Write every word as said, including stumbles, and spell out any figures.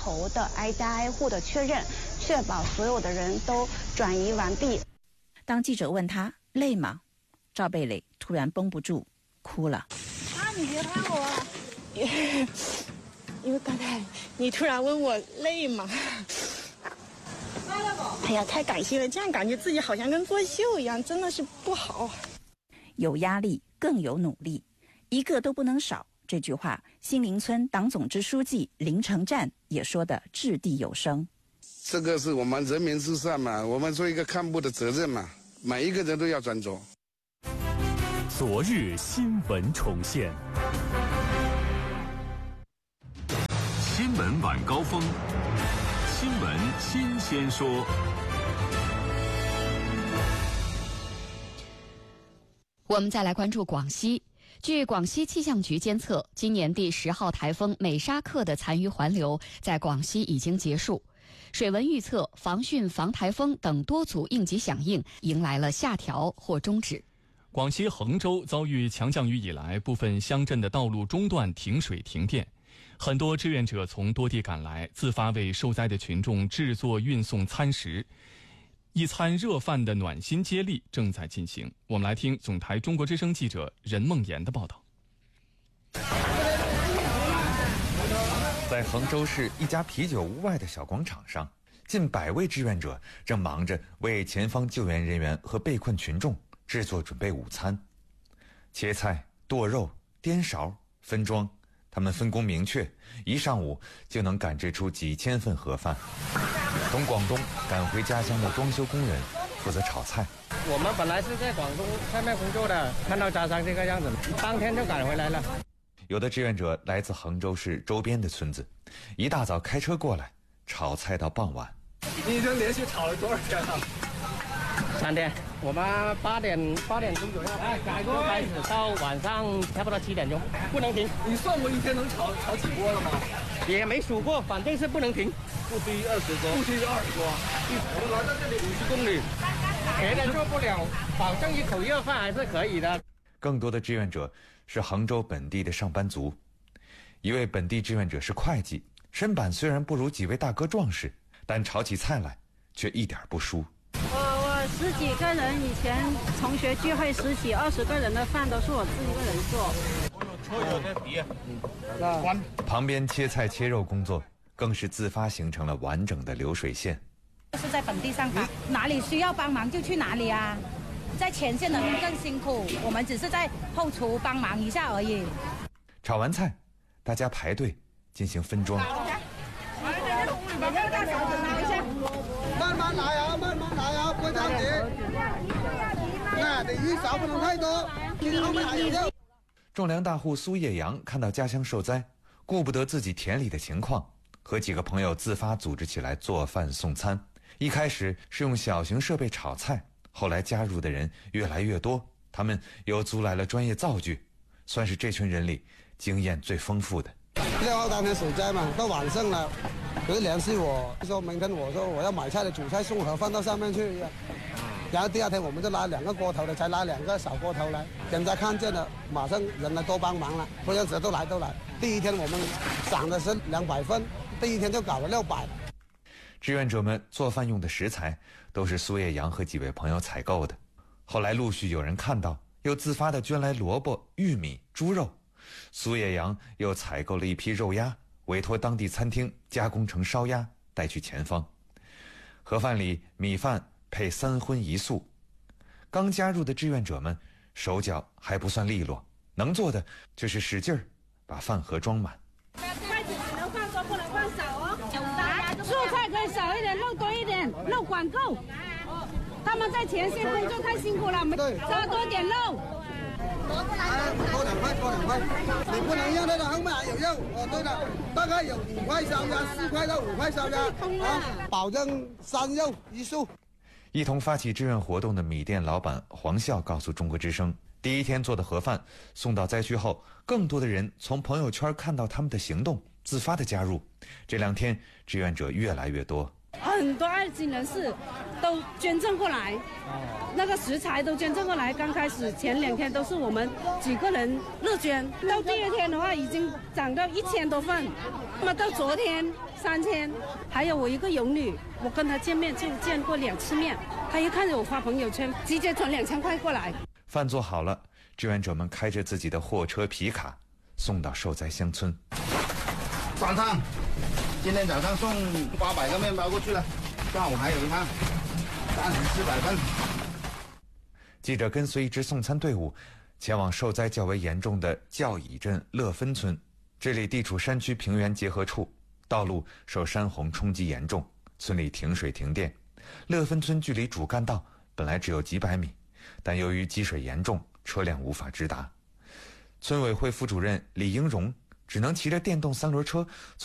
头的挨家挨户的确认，确保所有的人都转移完毕。 当记者问他累吗，赵蓓蕾突然绷不住哭了。 啊，你别看我啊，因为刚才你突然问我累吗？哎呀，太感谢了，这样感觉自己好像跟过秀一样，真的是不好。 有压力更有努力，一个都不能少。这句话，新林村党总支书记林成战也说得掷地有声。 这个是我们人民至上嘛，我们做一个干部的责任嘛，每一个人都要专注。 昨日新闻重现，新闻晚高峰，新闻新鲜说。 我们再来关注广西。据广西气象局监测，今年第十号台风美沙克的残余环流在广西已经结束，水文预测、防汛、防台风等多组应急响应迎来了下调或终止。 广西衡州遭遇强降雨以来，部分乡镇的道路中断停水停电，很多志愿者从多地赶来，自发为受灾的群众制作运送餐食。一餐热饭的暖心接力正在进行。我们来听总台中国之声记者任梦妍的报道。 在衡州市一家啤酒屋外的小广场上，近百位志愿者正忙着为前方救援人员和被困群众制作准备午餐。切菜、剁肉、颠勺、分装，他们分工明确，一上午就能赶制出几千份盒饭。从广东赶回家乡的装修工人负责炒菜。 我们本来是在广东菜卖工作的，看到家乡这个样子，当天就赶回来了。 有的志愿者来自衡州市周边的村子，一大早开车过来，炒菜到傍晚。 你已经连续炒了多少天了？三天。我们八点八点钟左右，哎，改工开始到晚上差不多七点钟，不能停。你算过一天能炒炒几锅了吗？也没数过，反正是不能停，不低于二十锅，不低于二十锅。我们来到这里五十公里，别的做不了，保证一口热饭还是可以的。 更多的志愿者是衡州本地的上班族。一位本地志愿者是会计，身板虽然不如几位大哥壮实，但炒起菜来却一点不输。 我我十几个人，以前同学聚会十几二十个人的饭都是我自己一个人做。 我有车有的底，嗯， 旁边切菜切肉工作更是自发形成了完整的流水线。 是在本地上班，哪里需要帮忙就去哪里啊。在前线的人更辛苦，我们只是在后厨帮忙一下而已。 炒完菜，大家排队进行分装。 慢慢来啊，慢慢来啊，不着急。那你一勺不能太多，你后面还有肉。 种粮大户苏叶阳看到家乡受灾，顾不得自己田里的情况，和几个朋友自发组织起来做饭送餐。一开始是用小型设备炒菜，后来加入的人越来越多，他们又租来了专业灶具，算是这群人里经验最丰富的。 六号当天水灾嘛，到晚上了，有人联系我说明天我说我要买菜的煮菜送盒饭到上面去，然后第二天我们就拉两个锅头的，才拉两个小锅头来，人家看见了，马上人呢都帮忙了，不认识都来都来。第一天我们สั่的是两百份，第一天就搞了六百。 志愿者们做饭用的食材都是苏叶阳和几位朋友采购的，后来陆续有人看到，又自发地捐来萝卜、玉米、猪肉。苏叶阳又采购了一批肉鸭，委托当地餐厅加工成烧鸭，带去前方。盒饭里米饭配三荤一素。刚加入的志愿者们手脚还不算利落，能做的就是使劲儿把饭盒装满。 筷子只能放多，不能放少哦。素菜可以少一点，肉多一点，肉管够。他们在前线工作太辛苦了，我们加多点肉。 多两块，多两块，你不能让他的后面还有肉。哦，对了，大概有五块烧鸭，四块到五块烧鸭，啊，保证三肉一素。 一同发起志愿活动的米店老板黄笑告诉中国之声，第一天做的盒饭送到灾区后，更多的人从朋友圈看到他们的行动，自发的加入。这两天志愿者越来越多。 很多爱心人士都捐赠过来，那个食材都捐赠过来。刚开始前两天都是我们几个人乐捐，到第二天的话已经涨到一千多份，那么到昨天三千。还有我一个养女，我跟她见面就见过两次面，她一看着我发朋友圈，直接存两千块过来。 饭做好了，志愿者们开着自己的货车皮卡送到受灾乡村。 上趟，今天早上送八百个面包过去了，下午还有一趟，暂时四百份。 记者跟随一支送餐队伍，前往受灾较为严重的教乙镇乐芬村。这里地处山区平原结合处，道路受山洪冲击严重，村里停水停电。乐芬村距离主干道本来只有几百米，但由于积水严重，车辆无法直达。村委会副主任李英荣只能骑着电动三轮车